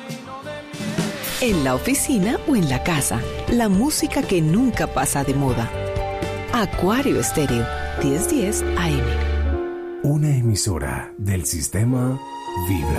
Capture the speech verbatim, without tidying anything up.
En la oficina o en la casa, la música que nunca pasa de moda. Acuario Estéreo, diez diez A M. Una emisora del sistema Vibra.